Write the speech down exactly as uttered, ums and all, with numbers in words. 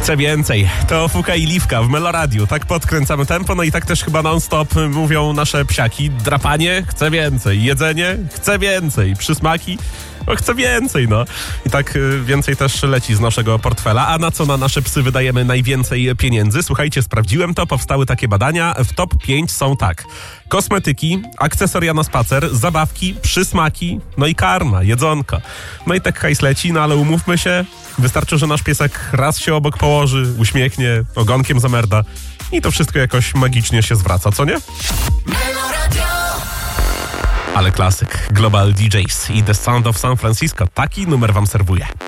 Chcę więcej. To Fuka i Liwka w Meloradiu. Tak podkręcamy tempo, no i tak też chyba non-stop mówią nasze psiaki. Drapanie, chcę więcej. Jedzenie, chcę więcej. Przysmaki, no chcę więcej, no. I tak y, więcej też leci z naszego portfela. A na co na nasze psy wydajemy najwięcej pieniędzy? Słuchajcie, sprawdziłem to, powstały takie badania. W top pięć są tak: kosmetyki, akcesoria na spacer, zabawki, przysmaki, no i karma, jedzonko. No i tak hajs leci, no ale umówmy się, wystarczy, że nasz piesek raz się obok położy, uśmiechnie, ogonkiem zamerda i to wszystko jakoś magicznie się zwraca, co nie? Ale klasyk. Global D Js i The Sound of San Francisco. Taki numer wam serwuję.